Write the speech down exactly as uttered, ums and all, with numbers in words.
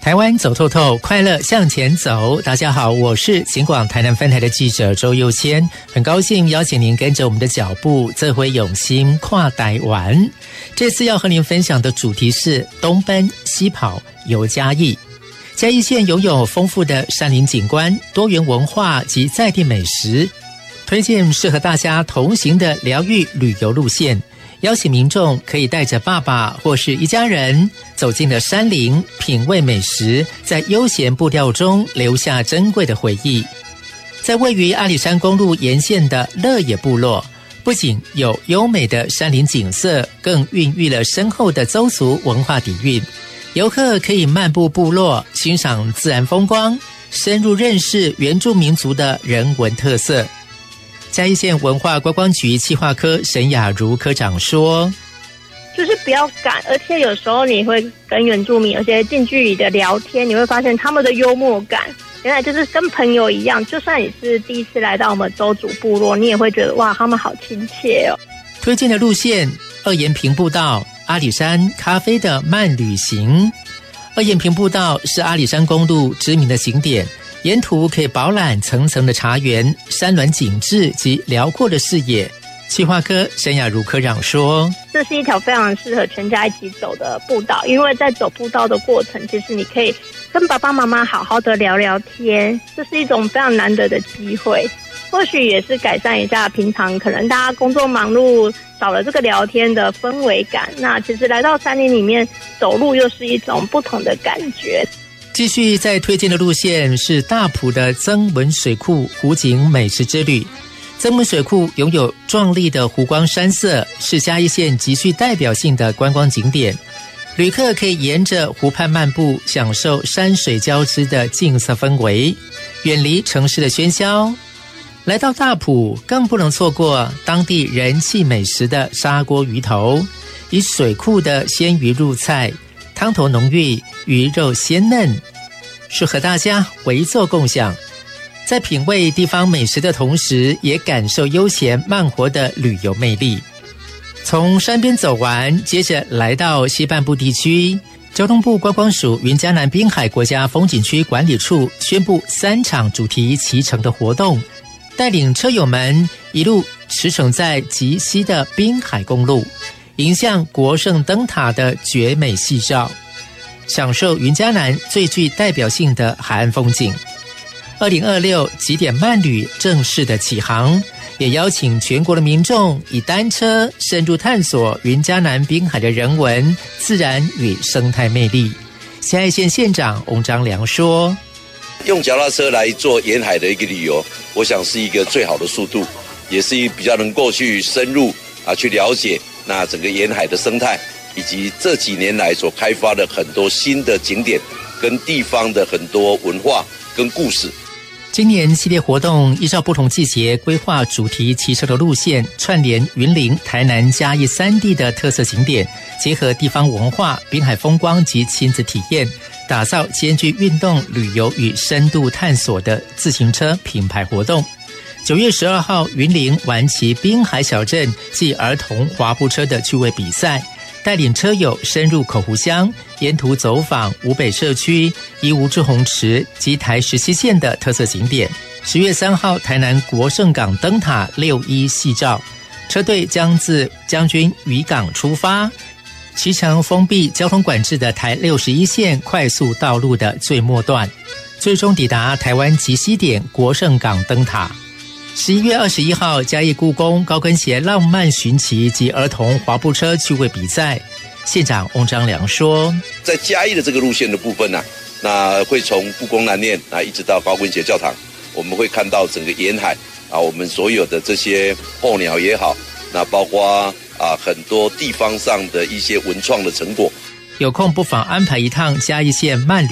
台湾走透透，快乐向前走。大家好，我是警广台南分台的记者周佑谦，很高兴邀请您跟着我们的脚步，这回用心跨台湾。这次要和您分享的主题是东奔西跑游嘉义。嘉义县拥有丰富的山林景观、多元文化及在地美食，推荐适合大家同行的疗愈旅游路线。邀请民众可以带着爸爸或是一家人走进了山林，品味美食，在悠闲步调中留下珍贵的回忆。在位于阿里山公路沿线的乐野部落，不仅有优美的山林景色，更孕育了深厚的邹族文化底蕴。游客可以漫步部落，欣赏自然风光，深入认识原住民族的人文特色。嘉义县文化观光局企划科沈雅茹科长说， 就是不要赶，而且有时候你会跟原住民有些近距离的聊天，你会发现他们的幽默感原来就是跟朋友一样，就算你是第一次来到我们邹族部落，你也会觉得哇，他们好亲切哦。 推荐的路线：二延平步道、阿里山咖啡的慢旅行。二延平步道是阿里山公路知名的景点，沿途可以饱览层层的茶园、山峦景致及辽阔的视野。企划科沈雅茹科长说， 这是一条非常适合全家一起走的步道，因为在走步道的过程，其实你可以跟爸爸妈妈好好的聊聊天，这是一种非常难得的机会。或许也是改善一下平常可能大家工作忙碌少了这个聊天的氛围感，那其实来到山林里面走路又是一种不同的感觉。 继续在推荐的路线是大埔的曾文水库湖景美食之旅。曾文水库拥有壮丽的湖光山色，是嘉义县极具代表性的观光景点。旅客可以沿着湖畔漫步，享受山水交织的静色氛围，远离城市的喧嚣。来到大埔，更不能错过当地人气美食的砂锅鱼头，以水库的鲜鱼入菜，汤头浓郁，鱼肉鲜嫩，适合大家围坐共享。在品味地方美食的同时，也感受悠闲慢活的旅游魅力。从山边走完，接着来到西半部地区，交通部观光署云嘉南滨海国家风景区管理处宣布三场主题骑乘的活动，带领车友们一路驰骋在极西的滨海公路，迎向国圣灯塔的绝美夕照，享受云嘉南最具代表性的海岸风景。二零二六极点慢旅正式的起航，也邀请全国的民众以单车深入探索云嘉南滨海的人文、自然与生态魅力。嘉义县县长翁章良说， 用脚踏车来做沿海的一个旅游，我想是一个最好的速度，也是比较能够去深入啊去了解那整个沿海的生态，以及这几年来所开发的很多新的景点跟地方的很多文化跟故事。 今年系列活动依照不同季节规划主题骑车的路线，串联云林、台南、嘉义三地的特色景点，结合地方文化、滨海风光及亲子体验，打造兼具运动、旅游与深度探索的自行车品牌活动。九月十二号，云林玩骑滨海小镇暨儿童滑步车的趣味比赛，带领车友深入口湖乡，沿途走访五北社区、宜梧志洪池及台十七线的特色景点。十月三号，台南国圣港灯塔六一夕照，车队将自将军渔港出发，骑乘封闭交通管制的台六十一线快速道路的最末段，最终抵达台湾极西点国圣港灯塔。十一月二十一号，嘉义故宫高跟鞋浪漫寻奇及儿童滑步车趣味比赛，县长翁章良说， 在嘉义的这个路线的部分呢、啊，那会从故宫南面啊一直到高跟鞋教堂，我们会看到整个沿海啊，我们所有的这些候鸟也好，那包括啊很多地方上的一些文创的成果。 有空不妨安排一趟嘉义县慢旅